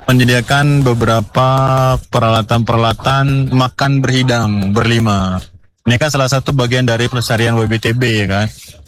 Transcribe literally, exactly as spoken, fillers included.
menyediakan beberapa peralatan-peralatan makan berhidang berlima. Ini kan salah satu bagian dari pelestarian W B T B ya kan.